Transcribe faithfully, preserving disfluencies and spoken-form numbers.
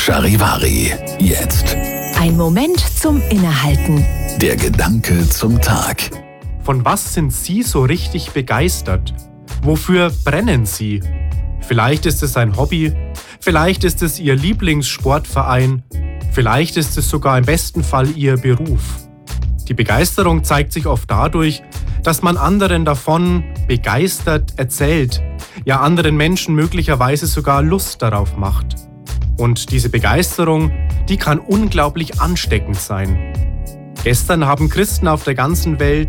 Charivari. Jetzt. Ein Moment zum Innehalten. Der Gedanke zum Tag. Von was sind Sie so richtig begeistert? Wofür brennen Sie? Vielleicht ist es ein Hobby, vielleicht ist es Ihr Lieblingssportverein, vielleicht ist es sogar im besten Fall Ihr Beruf. Die Begeisterung zeigt sich oft dadurch, dass man anderen davon begeistert erzählt, ja anderen Menschen möglicherweise sogar Lust darauf macht. Und diese Begeisterung, die kann unglaublich ansteckend sein. Gestern haben Christen auf der ganzen Welt